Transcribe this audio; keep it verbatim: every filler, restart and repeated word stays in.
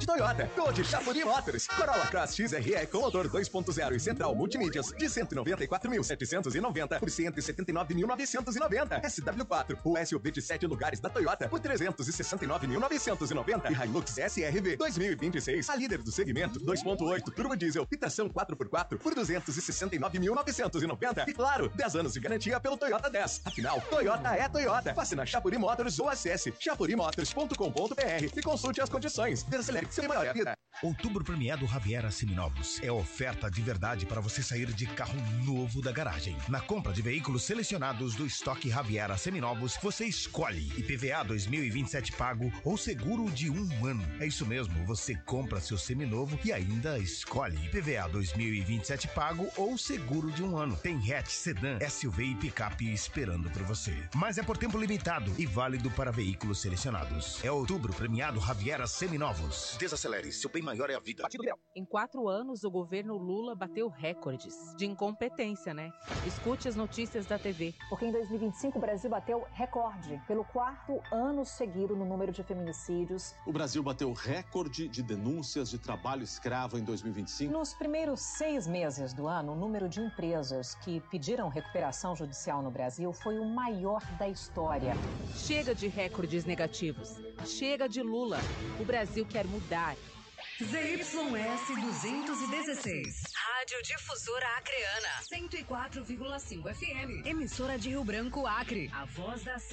de Toyota. Gol Chapuri Motors. Corolla Cross X R E com motor dois ponto zero e central multimídias de cento e noventa e quatro mil setecentos e noventa por cento e setenta e nove mil novecentos e noventa. S W quatro, o S U V de sete lugares da Toyota por trezentos e sessenta e nove mil novecentos e noventa. E Hilux S R V dois mil e vinte e seis, a líder do segmento, dois ponto oito turbo diesel e tração quatro por quatro por duzentos e sessenta e nove mil novecentos e noventa. E claro, dez anos de garantia pelo Toyota dez. Afinal, Toyota é Toyota. Passe na Chapuri Motors ou acesse chapuri motors ponto com ponto b r e consulte as condições. Desacelere seu maior vida. Outubro premiado Raviera Seminovos. É oferta de verdade para você sair de carro novo da garagem. Na compra de veículos selecionados do estoque Raviera Seminovos, você escolhe I P V A dois mil e vinte e sete pago ou seguro de um ano. É isso mesmo, você compra seu seminovo e ainda escolhe I P V A dois mil e vinte e sete pago ou seguro de um ano. Tem hatch, sedã, S U V e picape esperando por você. Mas é por tempo limitado e válido para veículos selecionados. É outubro premiado Raviera Seminovos. Desacelere, seu bem maior é a vida. Em quatro anos, o governo Lula bateu recordes de incompetência, né? Escute as notícias da T V. Porque em dois mil e vinte e cinco o Brasil bateu recorde pelo quarto ano seguido no número de feminicídios. O Brasil bateu recorde de denúncias de trabalho escravo em dois mil e vinte e cinco. Nos primeiros seis meses do ano, o número de empresas que pediram recuperação judicial no Brasil foi o maior da história. Chega de recordes negativos. Chega de Lula. O Brasil quer mudar. Z Y S duzentos e dezesseis. Rádio Difusora Acreana. cento e quatro vírgula cinco F M. Emissora de Rio Branco, Acre. A voz da